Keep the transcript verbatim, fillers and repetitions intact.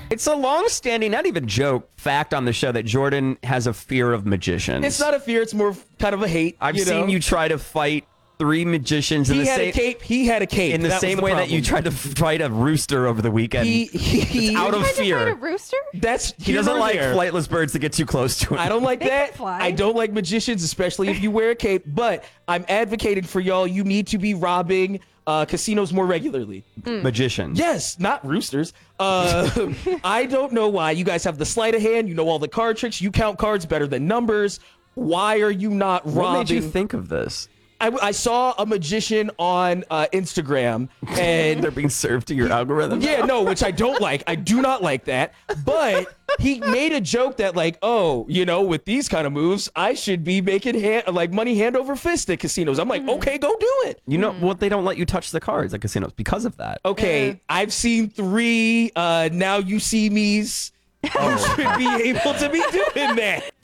It's a long-standing, not even joke, fact on the show that Jordan has a fear of magicians. It's not a fear. It's more kind of a hate. I've you seen know? you try to fight three magicians in He the had same a cape. He had a cape. in the That was same way that you problem. tried to fight a rooster over the weekend. He, he, It's out of Tried to fight a fear. rooster? That's He here doesn't or like there. flightless birds to get too close to him. I don't like They that. can fly. I don't like magicians, especially if you wear a cape. But I'm advocating for y'all. You need to be robbing uh, casinos more regularly. magicians. Yes, not roosters. Uh, I don't know why. You guys have the sleight of hand. You know all the card tricks. You count cards better than numbers. Why are you not robbing? What made you think of this? I, I saw a magician on uh, Instagram, and They're being served to your algorithm. yeah, no, which I don't like. I do not like that. But he made a joke that, like, oh, you know, with these kind of moves, I should be making hand, like money hand over fist at casinos. I'm like, okay, go do it. You know what? They don't let you touch the cards at casinos because of that. Okay, Yeah. I've seen three. Uh, now you see me's. You should be able to be doing that.